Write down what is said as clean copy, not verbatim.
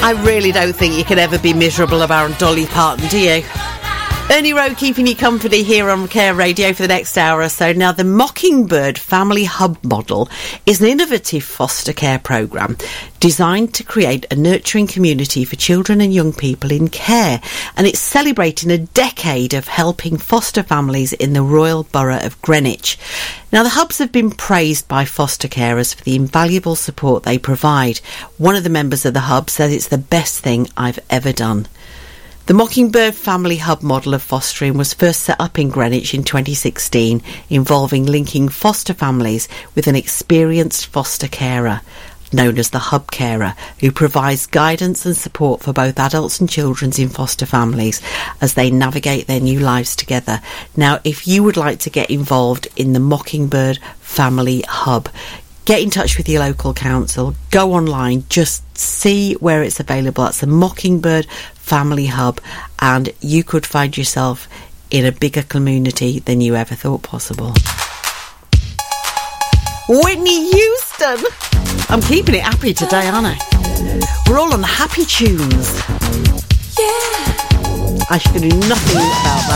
I really don't think you can ever be miserable about Dolly Parton, do you? Ernie Rowe keeping you company here on Care Radio for the next hour or so. Now, the Mockingbird Family Hub model is an innovative foster care programme designed to create a nurturing community for children and young people in care. And it's celebrating a decade of helping foster families in the Royal Borough of Greenwich. Now, the hubs have been praised by foster carers for the invaluable support they provide. One of the members of the hub says it's the best thing I've ever done. The Mockingbird Family Hub model of fostering was first set up in Greenwich in 2016, involving linking foster families with an experienced foster carer, known as the Hub Carer, who provides guidance and support for both adults and children in foster families as they navigate their new lives together. Now, if you would like to get involved in the Mockingbird Family Hub, get in touch with your local council, go online, just see where it's available. That's the Mockingbird Family Hub, and you could find yourself in a bigger community than you ever thought possible. Whitney Houston! I'm keeping it happy today, aren't I? We're all on happy tunes. Yeah! I should do nothing about that.